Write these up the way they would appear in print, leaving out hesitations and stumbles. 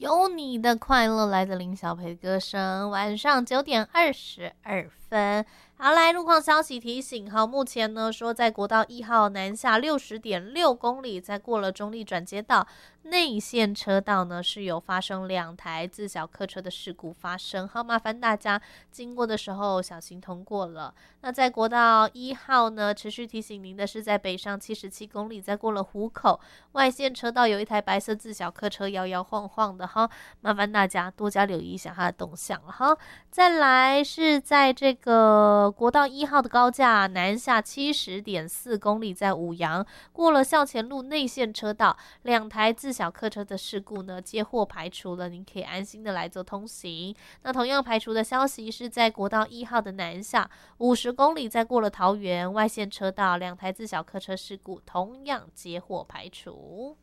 有你的快乐来自林小培的歌声。晚上9:22。好，来路况消息提醒，好，目前呢说在国道1号南下60.6公里，在过了中立转接道内线车道呢是有发生2台自小客车的事故发生，好，麻烦大家经过的时候小心通过了。那在国道1号呢，持续提醒您的是在北上77公里，在过了湖口外线车道有一台白色自小客车摇摇晃晃的哈，麻烦大家多加留意一下它的动向了哈。再来是在这个国道1号的高架南下70.4公里，在五杨过了校前路内线车道，2台自小客车的事故呢接获排除了，您可以安心的来做通行。那同样排除的消息是在国道1号的南下50公里，在过了桃园外线车道，2台自小客车事故同样接获排除。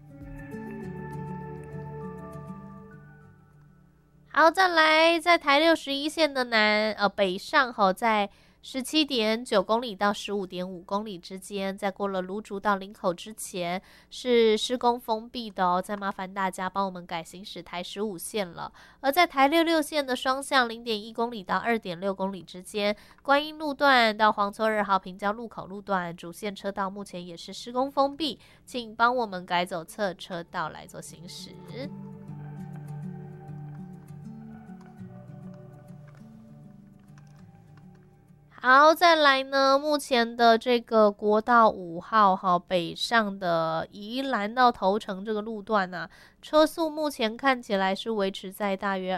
好，再来，在台61线的北上在17.9公里到15.5公里之间，在过了芦竹到林口之前是施工封闭的哦，再麻烦大家帮我们改行驶台15线了。而在台66线的双向0.1公里到2.6公里之间，观音路段到黄厝2号平交路口路段主线车道目前也是施工封闭，请帮我们改走侧车道来做行驶。好，再来呢，目前的这个国道5号北上的宜兰到头城这个路段呢，车速目前看起来是维持在大约